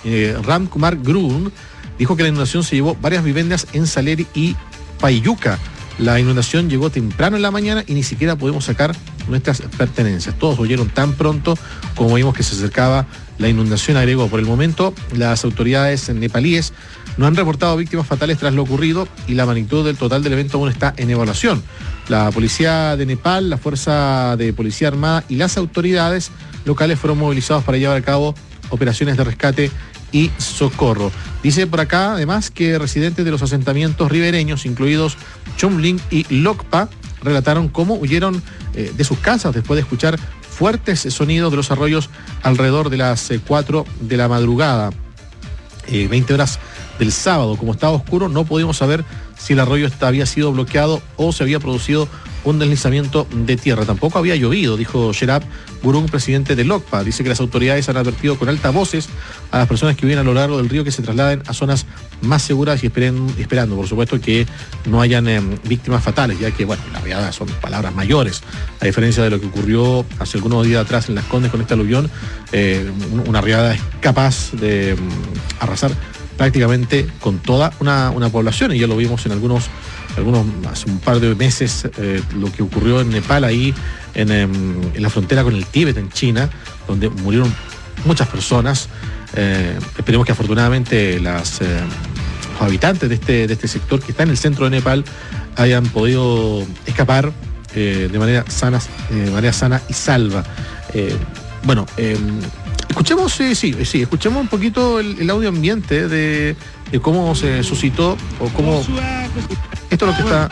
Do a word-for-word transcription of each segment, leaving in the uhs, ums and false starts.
eh, Ram Kumar Grun, dijo que la inundación se llevó varias viviendas en Saleri y Payuca. La inundación llegó temprano en la mañana y ni siquiera pudimos sacar nuestras pertenencias. Todos huyeron tan pronto como vimos que se acercaba la inundación, agregó. Por el momento, las autoridades nepalíes no han reportado víctimas fatales tras lo ocurrido y la magnitud del total del evento aún está en evaluación. La policía de Nepal, la Fuerza de Policía Armada y las autoridades locales fueron movilizados para llevar a cabo operaciones de rescate y socorro. Dice por acá, además, que residentes de los asentamientos ribereños, incluidos Chumling y Lokpa, relataron cómo huyeron eh, de sus casas después de escuchar fuertes sonidos de los arroyos alrededor de las eh, cuatro de la madrugada, eh, veinte horas del sábado. Como estaba oscuro, no pudimos saber si el arroyo había sido bloqueado o se había producido un deslizamiento de tierra. Tampoco había llovido, dijo Sherab Gurung, presidente de Lokpa. Dice que las autoridades han advertido con altas voces a las personas que viven a lo largo del río que se trasladen a zonas más seguras y esperen, esperando, por supuesto, que no hayan eh, víctimas fatales, ya que, bueno, la riada son palabras mayores, a diferencia de lo que ocurrió hace algunos días atrás en Las Condes con este aluvión. eh, una riada es capaz de um, arrasar prácticamente con toda una, una población, y ya lo vimos en algunos algunos hace un par de meses, eh, lo que ocurrió en Nepal, ahí en, en la frontera con el Tíbet, en China, donde murieron muchas personas. Eh, esperemos que afortunadamente las, eh, los habitantes de este, de este sector que está en el centro de Nepal hayan podido escapar eh, de manera sana, eh, de manera sana y salva. Eh, bueno, eh, escuchemos, sí, sí, sí, escuchemos un poquito el, el audio ambiente de, de cómo se suscitó o cómo. Esto es lo que está.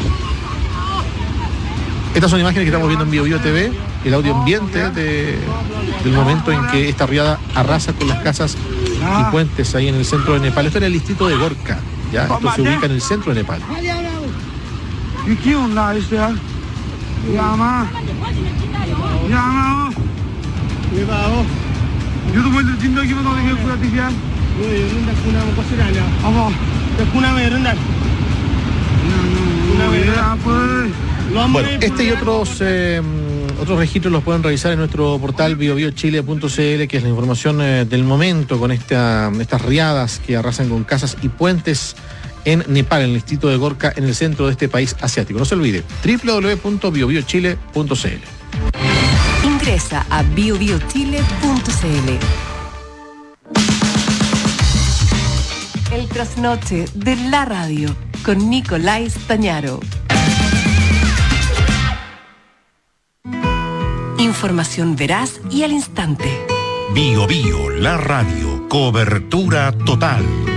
Estas son imágenes que estamos viendo en BioBio T V, el audio ambiente de, del momento en que esta riada arrasa con las casas y puentes ahí en el centro de Nepal. Esto en el distrito de Gorka, ya, esto se ubica en el centro de Nepal. Bueno, este y otros eh, otros registros los pueden revisar en nuestro portal bio bio chile punto c l, que es la información eh, del momento con esta, estas riadas que arrasan con casas y puentes en Nepal, en el distrito de Gorka, en el centro de este país asiático. No se olvide, doble u doble u doble u punto bio bio chile punto c l. Ingresa a bio bio chile punto c l. El trasnoche de la radio con Nicolás Tañaro. Información veraz y al instante. Bio Bio, la radio, cobertura total.